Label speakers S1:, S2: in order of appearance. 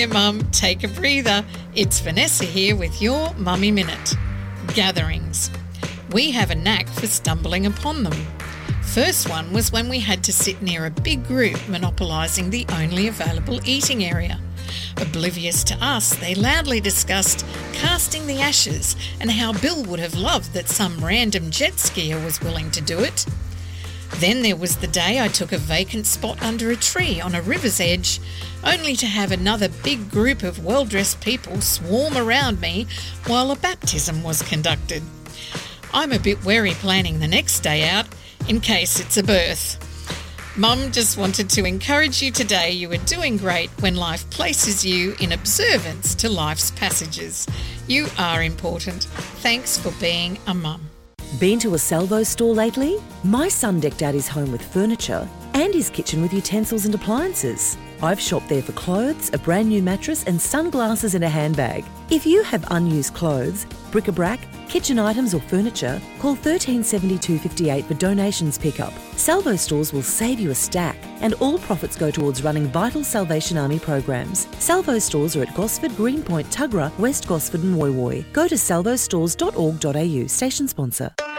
S1: Hey Mum, take a breather. It's Vanessa here with your Mummy Minute. Gatherings. We have a knack for stumbling upon them. First one was when we had to sit near a big group monopolising the only available eating area. Oblivious to us, they loudly discussed casting the ashes and how Bill would have loved that some random jet skier was willing to do it. Then there was the day I took a vacant spot under a tree on a river's edge, only to have another big group of well-dressed people swarm around me while a baptism was conducted. I'm a bit wary planning the next day out, in case it's a birth. Mum just wanted to encourage you today. You are doing great when life places you in observance to life's passages. You are important. Thanks for being a mum.
S2: Been to a Salvo store lately? My son decked out his home with furniture and his kitchen with utensils and appliances. I've shopped there for clothes, a brand new mattress and sunglasses and a handbag. If you have unused clothes, bric-a-brac, kitchen items or furniture, call 1370 258 for donations pickup. Salvo stores will save you a stack and all profits go towards running vital Salvation Army programs. Salvo stores are at Gosford, Greenpoint, Tuggerah, West Gosford and Woy Woy. Go to salvostores.org.au, station sponsor.